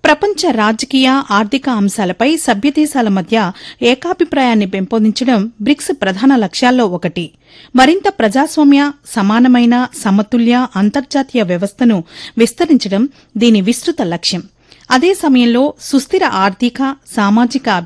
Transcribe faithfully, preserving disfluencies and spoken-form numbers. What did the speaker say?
ప్రపంచ రాజకీయ ఆర్థిక అంశాలపై సభ్యదేశాల మధ్య ఏకాభిప్రాయాన్ని పెంపొందించడం బ్రిక్స్ ప్రధాన లక్ష్యాల్లో ఒకటి. మరింత ప్రజాస్వామ్య, సమానమైన, సమతుల్య అంతర్జాతీయ వ్యవస్థను విస్తరించడం దీని విస్తృత లక్ష్యం. అదే సమయంలో సుస్థిర ఆర్థిక, సామాజిక